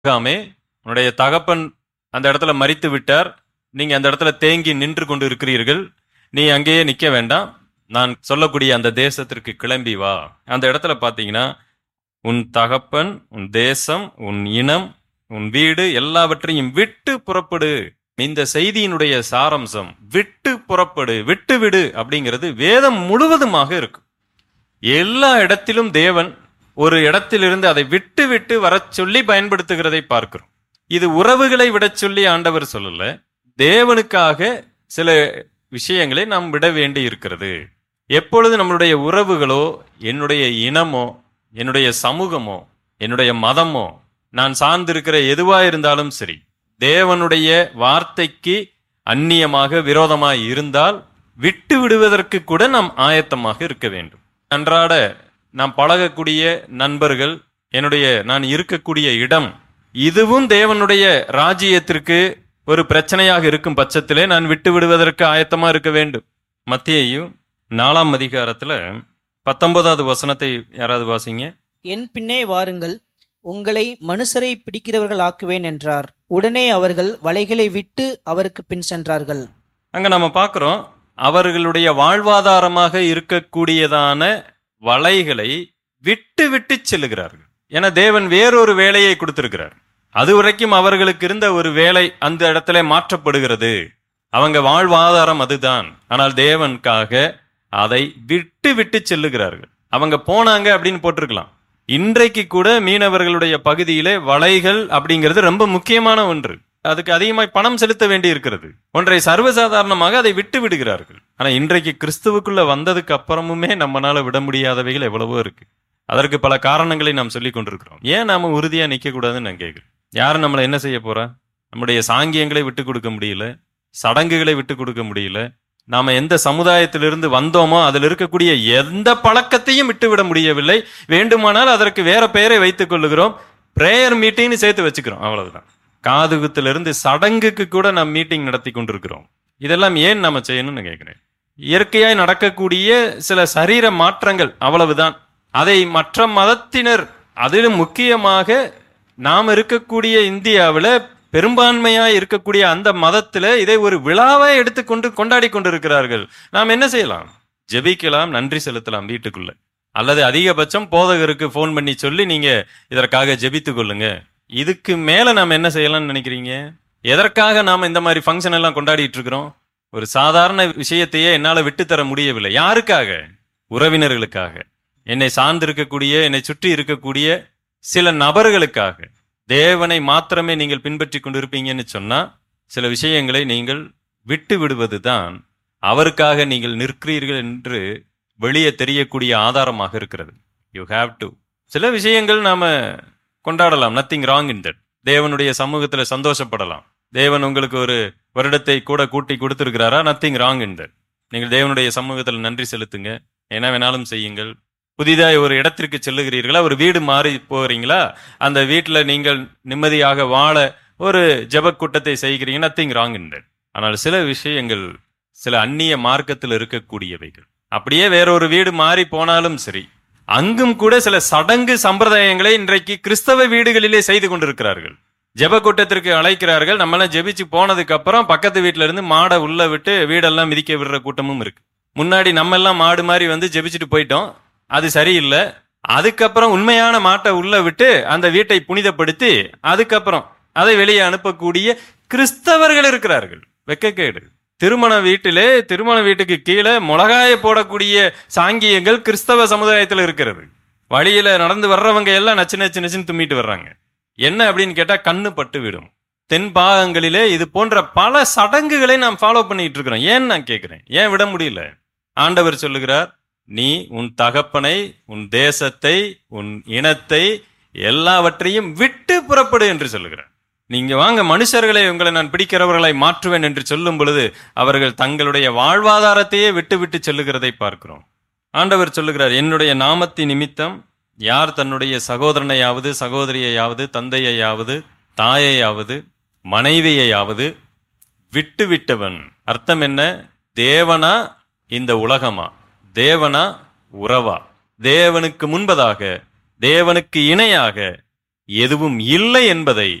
ஆகாமே, உன்னுடைய தகப்பன் அந்த இடத்துல மரித்து விட்டார், நீங்க அந்த இடத்துல தேங்கி நின்று கொண்டு இருக்கிறீர்கள், நீ அங்கேயே நிக்க வேண்டாம், நான் சொல்லக்கூடிய அந்த தேசத்திற்கு கிளம்பி வா. அந்த இடத்துல பாத்தீங்கன்னா உன் தகப்பன், உன் தேசம், உன் இனம், உன் வீடு எல்லாவற்றையும் விட்டு புறப்படு. இந்த செய்தியினுடைய சாரம்சம் விட்டு புறப்படு, விட்டு விடு அப்படிங்கிறது வேதம் முழுவதுமாக இருக்கும். எல்லா இடத்திலும் தேவன் ஒரு இடத்திலிருந்து அதை விட்டு விட்டு வரச் சொல்லி பயன்படுத்துகிறதை பார்க்கிறோம். இது உறவுகளை விடச் சொல்லி ஆண்டவர் சொல்லல, தேவனுக்காக சில விஷயங்களை நாம் விட வேண்டி இருக்கிறது. எப்பொழுது நம்மளுடைய உறவுகளோ, என்னுடைய இனமோ, என்னுடைய சமூகமோ, என்னுடைய மதமோ, நான் சார்ந்திருக்கிற எதுவா இருந்தாலும் சரி, தேவனுடைய வார்த்தைக்கு அந்நியமாக விரோதமாய் இருந்தால் விட்டு விடுவதற்கு கூட நாம் ஆயத்தமாக இருக்க வேண்டும். அன்றாட நாம் பழகக்கூடிய நண்பர்கள், நான் இருக்கக்கூடிய இடம், இதுவும் தேவனுடைய ராஜ்யத்திற்கு ஒரு பிரச்சனையாக இருக்கும் பட்சத்திலே நான் விட்டு விடுவதற்கு ஆயத்தமா இருக்க வேண்டும். மத்தேயு 4ஆம் அதிகாரத்துல 19வது வசனத்தை யாராவது வாசிங்க. என் பின்னே வாருங்கள், உங்களை மனுஷரை பிடிக்கிறவர்கள் ஆக்குவேன் என்றார். உடனே அவர்கள் வலைகளை விட்டு அவருக்கு பின் சென்றார்கள். அங்க நம்ம பார்க்கிறோம், அவர்களுடைய வாழ்வாதாரமாக இருக்கக்கூடியதான வலைகளை விட்டு விட்டு செல்லுகிறார்கள். என தேவன் வேறொரு வேலையை கொடுத்திருக்கிறார். அதுவரைக்கும் அவர்களுக்கு இருந்த ஒரு வேலை அந்த இடத்துல மாற்றப்படுகிறது. அவங்க வாழ்வாதாரம் அதுதான். ஆனால் தேவனுக்காக அதை விட்டு விட்டு செல்லுகிறார்கள். அவங்க போனாங்க அப்படின்னு போட்டிருக்கலாம். இன்றைக்கு கூட மீனவர்களுடைய பகுதியிலே வலைகள் அப்படிங்கிறது ரொம்ப முக்கியமான ஒன்று. அதுக்கு அதிகமாய் பணம் செலுத்த வேண்டி இருக்கிறது. ஒன்றை சர்வசாதாரணமாக அதை விட்டு விடுகிறார்கள். ஆனா இன்றைக்கு கிறிஸ்துவுக்குள்ள வந்ததுக்கு அப்புறமுமே நம்மளால விட முடியாதவைகள் எவ்வளவோ இருக்கு. அதற்கு பல காரணங்களை நாம் சொல்லி கொண்டிருக்கிறோம். ஏன் நாம உறுதியா நிக்க கூடாதுன்னு நான் கேட்கிறேன். யாரும் நம்மளை என்ன செய்ய போறா? நம்முடைய சாங்கியங்களை விட்டு கொடுக்க முடியல, சடங்குகளை விட்டு கொடுக்க முடியல. நாம எந்த சமுதாயத்திலிருந்து வந்தோமோ அதில் இருக்கக்கூடிய எந்த பழக்கத்தையும் விட்டுவிட முடியவில்லை. வேண்டுமானால் அதற்கு வேற பெயரை வைத்துக் கொள்ளுகிறோம், பிரேயர் மீட்டிங்னு சேர்த்து வச்சுக்கிறோம், அவ்வளவுதான். காதுகுத்திலிருந்து சடங்குக்கு கூட நாம் மீட்டிங் நடத்தி கொண்டிருக்கிறோம். இதெல்லாம் ஏன் நாம செய்யணும்னு கேட்கிறேன். இயற்கையாய் நடக்கக்கூடிய சில சரீர மாற்றங்கள், அவ்வளவுதான். அதை மற்ற மதத்தினர், அதிலும் முக்கியமாக நாம் இருக்கக்கூடிய இந்தியாவில் பெரும்பான்மையாய் இருக்கக்கூடிய அந்த மதத்துல இதை ஒரு விழாவை எடுத்துக்கொண்டு கொண்டாடி கொண்டிருக்கிறார்கள். நாம் என்ன செய்யலாம்? ஜெபிக்கலாம், நன்றி செலுத்தலாம் வீட்டுக்குள்ள. அல்லது அதிகபட்சம் போதகருக்கு போன் பண்ணி சொல்லி நீங்க இதற்காக ஜெபித்து கொள்ளுங்க. இதுக்கு மேல நாம் என்ன செய்யலாம்னு நினைக்கிறீங்க? எதற்காக நாம இந்த மாதிரி ஃபங்க்ஷன் எல்லாம் கொண்டாடிட்டு இருக்கிறோம்? ஒரு சாதாரண விஷயத்தையே என்னால விட்டு தர முடியவில்லை. யாருக்காக? உறவினர்களுக்காக, என்னை சார்ந்திருக்கக்கூடிய, என்னை சுற்றி இருக்கக்கூடிய சில நபர்களுக்காக. தேவனை மாத்திரமே நீங்கள் பின்பற்றி கொண்டிருப்பீங்கன்னு சொன்னா சில விஷயங்களை நீங்கள் விட்டு விடுவதுதான் அவருக்காக நீங்கள் நிற்கிறீர்கள் என்று வெளியே தெரியக்கூடிய ஆதாரமாக இருக்கிறது. You have to. சில விஷயங்கள் நாம கொண்டாடலாம், நத்திங் ராங் இன் தட். தேவனுடைய சமூகத்துல சந்தோஷப்படலாம். தேவன் உங்களுக்கு ஒரு வருடத்தை கூட கூட்டி கொடுத்திருக்கிறாரா? Nothing wrong in that. நீங்கள் தேவனுடைய சமூகத்தில் நன்றி செலுத்துங்க, என்ன வேணாலும் செய்யுங்கள். புதிதாய் ஒரு இடத்திற்கு செல்லுகிறீர்களா, ஒரு வீடு மாறி போகிறீங்களா, அந்த வீட்டில் நீங்கள் நிம்மதியாக வாழ ஒரு ஜெப கூட்டத்தை செய்கிறீங்க, நத்திங் ராங் இன் தட். ஆனால் சில விஷயங்கள் சில அந்நிய மார்க்கத்தில் இருக்கக்கூடியவைகள். அப்படியே வேறொரு வீடு மாறி போனாலும் சரி, அங்கும் கூட சில சடங்கு சம்பிரதாயங்களை இன்றைக்கு கிறிஸ்தவ வீடுகளிலே செய்து கொண்டிருக்கிறார்கள். ஜெப கூட்டத்திற்கு அழைக்கிறார்கள். நம்மளாம் ஜெபிச்சு போனதுக்கு அப்புறம் பக்கத்து வீட்டுல இருந்து மாடை உள்ள விட்டு வீடெல்லாம் மிதிக்க விடுற கூட்டமும் இருக்கு. முன்னாடி நம்ம எல்லாம் மாடு மாதிரி வந்து ஜெபிச்சுட்டு போயிட்டோம், அது சரியில்லை. அதுக்கப்புறம் உண்மையான மாட்டை உள்ள விட்டு அந்த வீட்டை புனிதப்படுத்தி அதுக்கப்புறம் அதை வெளியே அனுப்பக்கூடிய கிறிஸ்தவர்கள் இருக்கிறார்கள். வெக்கக்கேடு. திருமண வீட்டுக்கு கீழே மிளகாய போடக்கூடிய சாங்கியங்கள் கிறிஸ்தவ சமுதாயத்தில் இருக்கிறது. வழியில நடந்து வர்றவங்க எல்லாம் நச்சு நச்சு நச்சுன்னு தும்மிட்டு வர்றாங்க. என்ன அப்படின்னு கேட்டா கண்ணு பட்டு விடும். தென் பாகங்களிலே இது போன்ற பல சடங்குகளை நாம் ஃபாலோ பண்ணிட்டு இருக்கிறோம். ஏன் நான் கேட்கிறேன், ஏன் விட முடியல? ஆண்டவர் சொல்லுகிறார், நீ உன் தகப்பனை, உன் தேசத்தை, உன் இனத்தை எல்லாவற்றையும் விட்டு புறப்படு என்று சொல்லுகிறார். நீங்க வாங்க, மனுஷர்களை உங்களை நான் பிடிக்கிறவர்களை மாற்றுவேன் என்று சொல்லும் பொழுது அவர்கள் தங்களுடைய வாழ்வாதாரத்தையே விட்டு விட்டு செல்லுகிறதை பார்க்கிறோம். ஆண்டவர் சொல்லுகிறார், என்னுடைய நாமத்தின் நிமித்தம் யார் தன்னுடைய சகோதரனையாவது, சகோதரியையாவது, தந்தையையாவது, தாயையாவது, மனைவியையாவது விட்டு விட்டவன். அர்த்தம் என்ன? தேவனா இந்த உலகமா? தேவனா உறவா? தேவனுக்கு முன்பதாக, தேவனுக்கு இணையாக எதுவும் இல்லை என்பதை